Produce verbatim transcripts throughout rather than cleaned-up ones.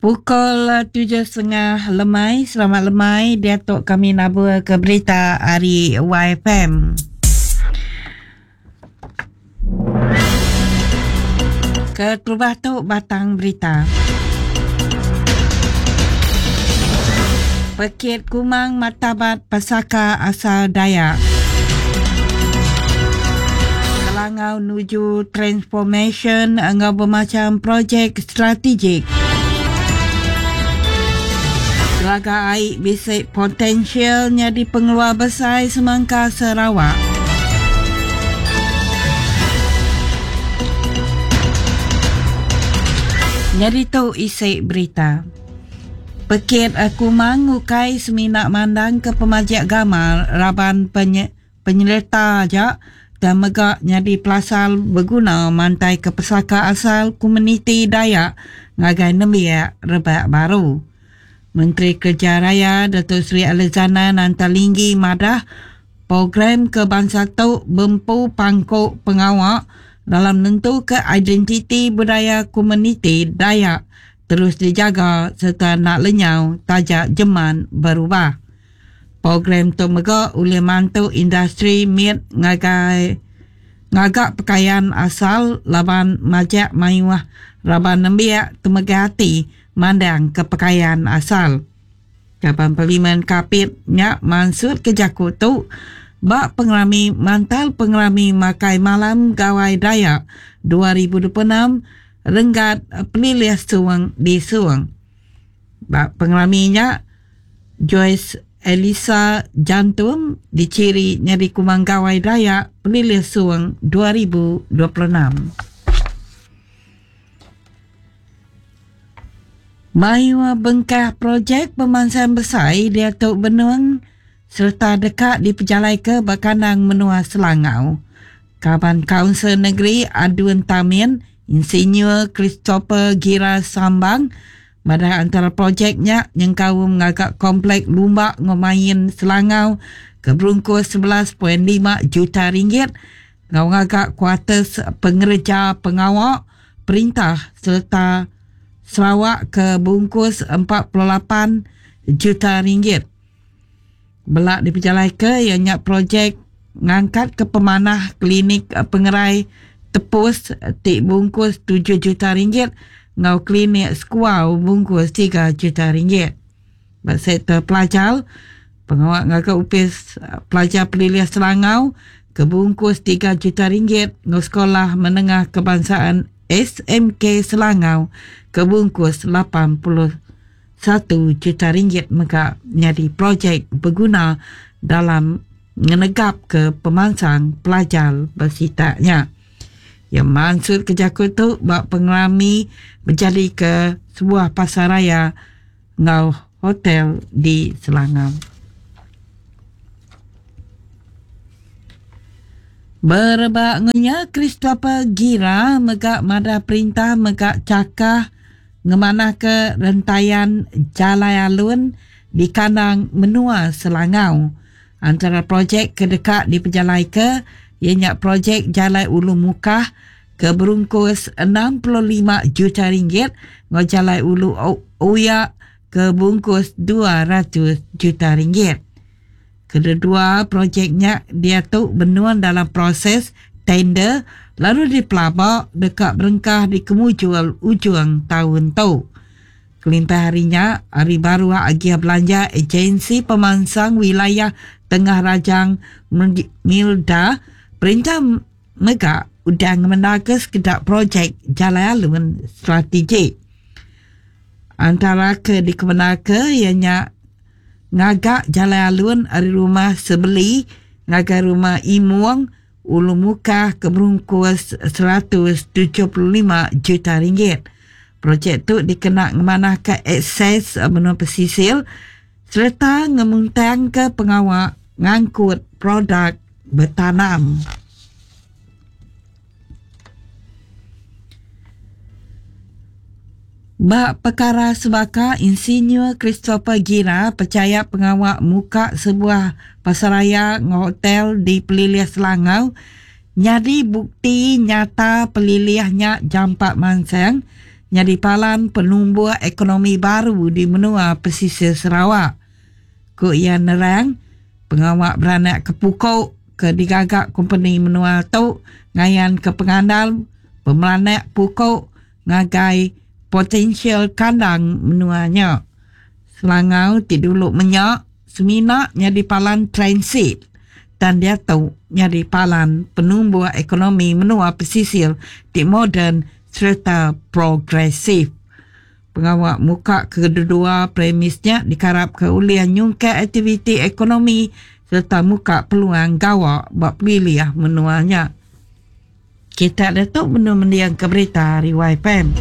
Pukul tujuh setengah lemai, selamat lemai, Datuk kami nabur ke berita hari Y F M. Ke Terubah tu batang berita. Pekit Kumang Martabat Pasaka Asal Dayak. Selangau nuju transformation dengan bermacam projek strategik. Telaga air bisik potensialnya di pengeluar besar Semangka Sarawak. Jadi tu isi berita. Pekit Kumang ukai seminak mandang ke pemajak gamal raban penye, penyerta ajak dan megak nyadi pelasal berguna mantai ke pesaka asal komuniti Dayak ngagai nembiak rebak baru. Menteri Kerja Raya Datuk Seri Alexander Nantalinggi madah program kebangsaan tu bempu pangkuk pengawak dalam menentu ke identiti budaya komuniti Dayak terus dijaga serta nak lenyau tajak jeman berubah. Program tu megak oleh mantu industri mit ngagai ngagak pakaian asal laban majak mayuah raban nembiak temegati mandang ke pakaian asal. Kapan Parlimen Kapit Nyak Mansud ke Jakut tu bak pengerami mantal pengerami makai malam gawai Dayak dua ribu dua puluh enam renggat pelilih suang di suang. Bak pengeraminya Joyce Elisa Jantum diciri nyari Kumang Gawai Dayak pelilih suang dua ribu dua puluh enam. Mayua bengkah projek pemansan besar di Atuk Benuang serta dekat di Pejalai ke Bakanang Menua Selangau. Kaban Kaunsil Negeri Aduan Tamin Insinyur Christopher Gira Sambang madah antara projeknya yang kau mengagak komplek Lumbak Ngomayin Selangau ke berungkus sebelas perpuluhan lima juta ringgit ngau ngagak kuartus pengereja pengawak perintah serta Sarawak ke bungkus empat puluh lapan juta ringgit. Belak di Pejalai ke ianya projek ngangkat ke pemanah klinik pengerai tepus tik bungkus tujuh juta ringgit ngau klinik skuau bungkus tiga juta ringgit. Bak sektor pelajar, pengawak ngagak upis pelajar pelilih Selangau ke bungkus tiga juta ringgit ngau sekolah menengah kebangsaan S M K Selangau ke bungkus lapan puluh satu juta ringgit maka nyari projek berguna dalam menegap ke pemansang pelajar bersitaknya. Yang maksud ke Jakut tu bak pengerami menjadi ke sebuah pasaraya ngau hotel di Selangau. Berbaknya Christopher Gira megak madah perintah megak cakah ngemanah ke rentaian Jalai Alun di Kandang Menua Selangau. Antara projek kedekat di Pejalai ke ianya projek Jalai Ulu Mukah ke berungkus enam puluh lima juta ringgit ngau Jalai Ulu Uyak ke bungkus dua ratus juta ringgit. Kedua projeknya dia tu benuan dalam proses tender lalu dipelabak dekat berengkah di kemujual ujung tahun tu. Kelintah harinya, hari baru agia belanja agensi pemansang wilayah Tengah Rajang Milda perintah megak udang mendagas kedak projek Jalai Alun strategik. Antara ke di kemenaka ianya ngagak Jalai Alun ari rumah sebeli ngagak rumah Imuang Ulu Mukah ke berungkus seratus tujuh puluh lima juta ringgit. Projek tu dikena ngemanah ke akses benua pesisir serta ngemuntang ke pengawak ngangkut produk bertanam. Bak perkara sebaka Insinyur Christopher Gira percaya pengawak muka sebuah pasaraya hotel di Pelilih Selangau nyadi bukti nyata pelilihnya jampak mansang nyadi palan penumbuh ekonomi baru di menua pesisir Sarawak. Ko ia nerang, pengawak beranak ke pukau ke digagak company menua tu ngayan ke pengandal pemelanak pukau ngagai potensial kandang menuanya. Selangau tiduluk menyak, Seminak nyadi palan transit dan dia tahu nyadi palan penumbuh ekonomi menua pesisir di moden serta progresif. Pengawak muka kedua premisnya dikarap ke ulian nyungkai aktiviti ekonomi serta muka peluang gawak buat pilih menuanya. Kita datuk menu mendiang ke berita hari Y P M.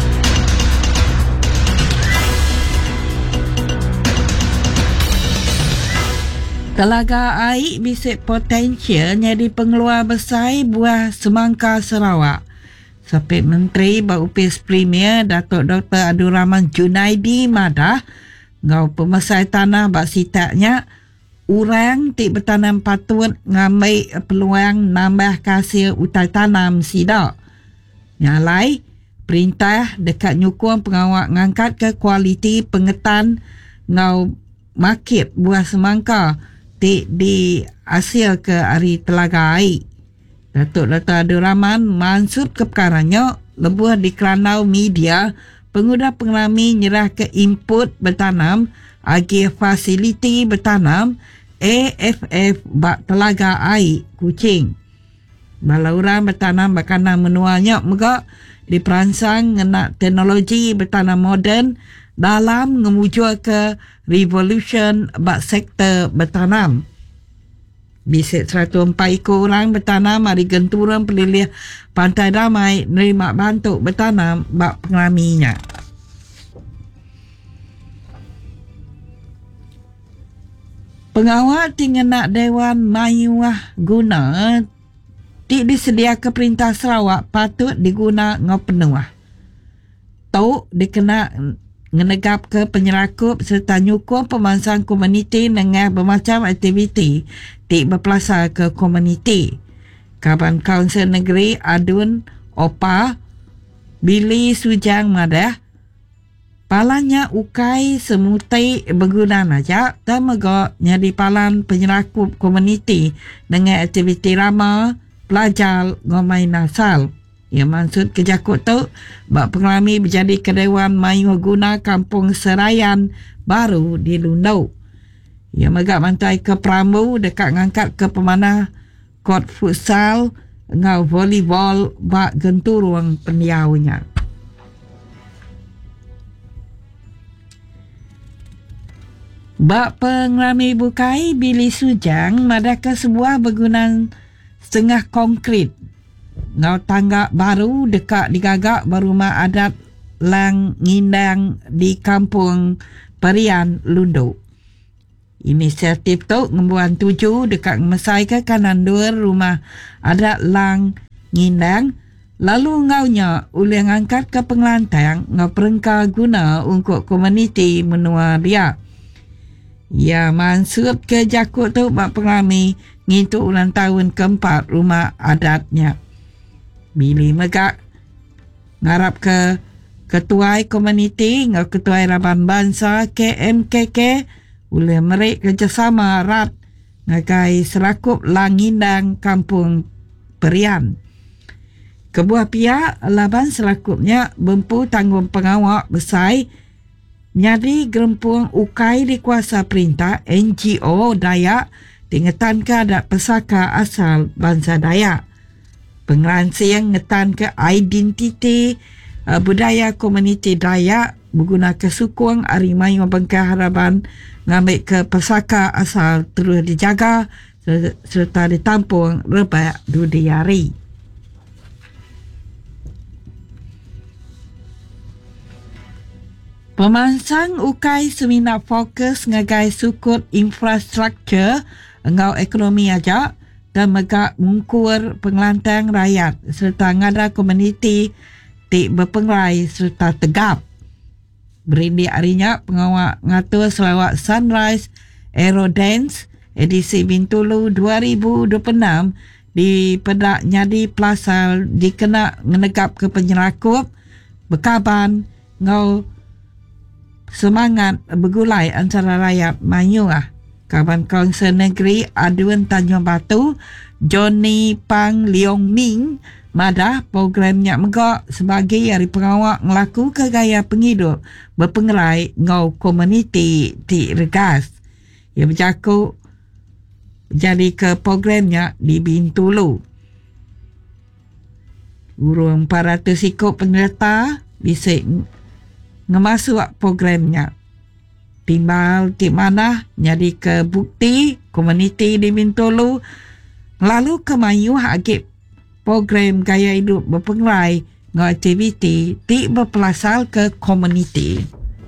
Telaga air bisik potensial nyadi pengeluar besar buah semangka Sarawak. Sapit Menteri Baupis Premier Datuk Doktor Abdul Rahman Junaidi madah ngau pemasai tanah bak sitaknya orang tik bertanam patut ngambil peluang nambah hasil utai tanam sidak. Nyalai perintah dekat nyukung pengawak ngangkat ke kualiti pengetan ngau market buah semangka tik di hasil ke hari telaga air. Datuk Doktor Abdul Rahman mansut ke perkaranya lebuh di keranau media pengguna pengalami nyerah ke input bertanam agi fasiliti bertanam A F F bak telaga air Kuching. Balauran bertanam bakana menuanya megak diperansang ngenak teknologi bertanam moden dalam ngemujur ke revolution bak sektor bertanam. Bisik seratus empat ekor orang bertanam hari genturan pelilih Pantai Damai nerima bantuk bertanam bak pengalaminya. Pengawal tinggal Dewan Mayuah guna tik disedia ke perintah Sarawak patut diguna ngau penuah. Tau dikena ngenegap ke penyerakup serta nyukung pemansang komuniti dengan bermacam aktiviti tik berpelasar ke komuniti. Kaban Kaunsil Negeri Adun Opa Billy Sujang madah palanya ukai semutai berguna najak dan megak nyadi palan penyerakup komuniti dengan aktiviti ramah pelajar ngomai nasal. Ia maksud kejakut tu bak pengalami berjadi ke Dewan Mayuh guna Kampung Serayan baru di Lundau. Ia megak mantai ke Prambu dekat ngangkat ke pemanah kot futsal ngau volleyball bak genturung pendiaunya. Bak pengalami bukai Billy Sujang madakah sebuah bangunan setengah konkrit ngau tangga baru dekat digagak berumah adat Lang Ngindang di Kampung Perian Lundu. Inisiatif tu ngembuan tuju dekat mesai ke kanan dua rumah adat Lang Ngindang lalu ngaunya uli ngangkat ke pengelantang ngau perengka guna untuk komuniti menua dia. Ya mansut ke jakut tu bak pengalami ngintuk ulang tahun keempat rumah adatnya. Billy megak ngarap ke ketuai komuniti ngau ketuai Raban Bangsa K M K K boleh merik kerjasama erat ngagai serakup Langindang Kampung Perian. Kebuah pihak laban serakupnya bempu tanggung pengawak besar nyadi gerempung ukai di kuasa perintah N G O Dayak tingetan ke adat pesaka asal bangsa Dayak. Pengeransing ngetan ke identiti uh, budaya komuniti Dayak menggunakan sukung Arimayu Bengkai Harapan ngambil ke pesaka asal terus dijaga serta ditampung rebak dudiari. Pemansang ukai seminar fokus ngagai sukut infrastruktur ngau ekonomi ajak dan megak mungkur pengelantang rakyat serta ngada komuniti tik berpengrai serta tegap. Berindi harinya pengawak ngatur selawat Sunrise Aero Dance edisi Bintulu dua ribu dua puluh enam di pedak nyadi Plaza dikena menegap ke penyerakup berkaban ngau semangat bergulai antara rakyat Melayu ah. Kaban Kaunsil Negeri Aduan Tanjung Batu Johnny Pang Leong Ming madah programnya megak sebagai hari pengawal ngelaku ke gaya penghidup berpengerai ngau komuniti di Regas. Ia berjakut jadi ke programnya di Bintulu. Urung empat ratus ikut penyerta bisa ngemasuk programnya. Timbal di mana jadi ke bukti komuniti di Bintulu lalu ke Melayu agip program gaya hidup berpengerai dengan aktiviti di berpelasal ke komuniti.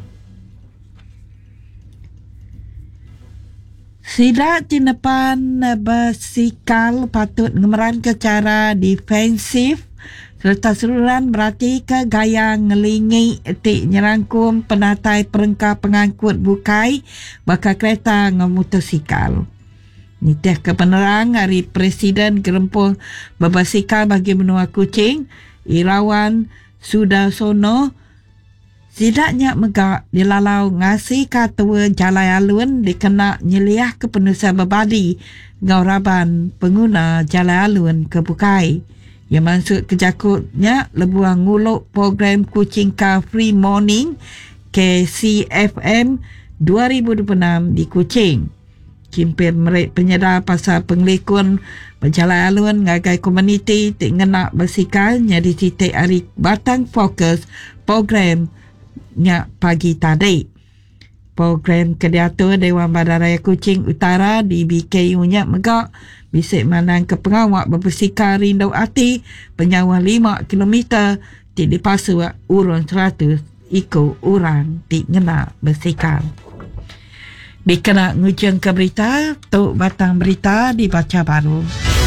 Sidak tinepan bersikal patut ngemeran ke cara defensif serta seluruhan berarti ke gaya ngelingi etik nyerangkum penatai perengkap pengangkut bukai bakal kereta dengan motosikal. Nitih ke penerang hari Presiden gerempuh berbasikal bagi benua Kuching, Irawan Sudarsono sidaknya megak dilalau ngasih katua Jalai Alun dikena nyeliah ke penusa berbadi ngauraban pengguna Jalai Alun ke bukai. Yang maksud kejakutnya lebuang nguluk program Kuching Car Free Morning K C F M dua ribu dua puluh enam di Kuching. Kimpir merik penyedar pasal pengelikun berjalan alun ngagai komuniti tik ngenak bersikal nyadi titik hari batang fokus program nya pagi tadi. Program kediatur Dewan Bandaraya Kuching Utara di B K U nya megak bisik manang ke pengawak berbersikal rindau ati penyawa lima kilometer di dipasu urun seratus ikut orang di ngena bersikal. Dikena ngujung ke berita, tuk batang berita dibaca baru.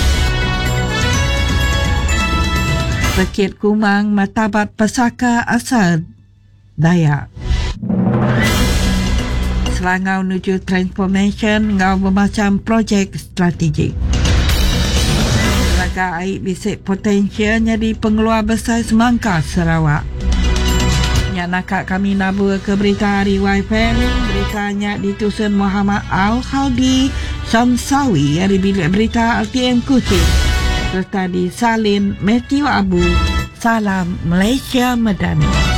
Bukit Kumang Martabat Pesaka Asal Dayak. Selangau menuju transformation ngau bermacam projek strategik. Telaga air bisik potensialnya di pengeluar besar semangka Sarawak. Yang nakak kami nabur ke berita hari Y F M, beritanya ditusun Muhammad Al-Haldi Samsawi dari bilik berita L T M Kuching serta disalin Matthew Abu. Salam Malaysia Madani.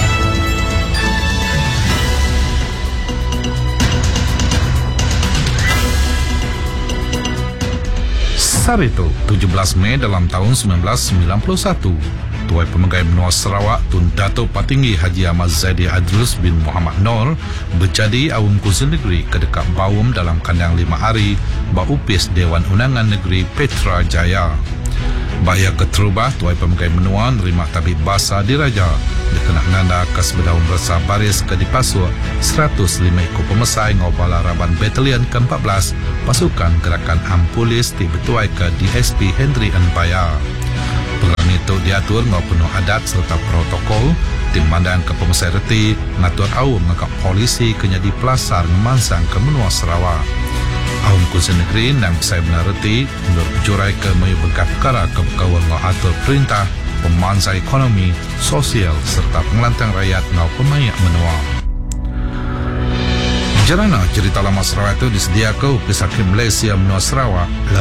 Sarito, tujuh belas Mei dalam tahun sembilan belas sembilan puluh satu, Tuai Pemegai Benua Sarawak Tun Dato' Patinggi Haji Ahmad Zaidi Adrus bin Muhammad Nor berjadi awam Kuching Negeri kedekat Bawum dalam kandang lima hari Baupis Dewan Undangan Negeri Petra Jaya. Bahaya keterubah Tuai Pemegai Benua nerima tabib basa diraja dikenak nanda kas berdaun bersah baris ke dipasuk seratus lima ekor pemesai ngobala Raban Batalion ke empat belas pasukan gerakan Ampulis di betuai ke D S P Henry Anbaya. Program itu diatur ngau penuh adat serta protokol tim mandang ke pemesai reti ngatur awam ngakak polisi kenyadi pelasar ngemansang ke menua Sarawak. Awam Kuching Negeri nang saya benar reti menurut jurai ke mayu berkat perkara ke kawan ngau atur perintah pemansai ekonomi, sosial serta pengelantang rakyat ngau pemayak menua. Jarana cerita lama Sarawak itu disediakan Upis Hakim Malaysia menua Sarawak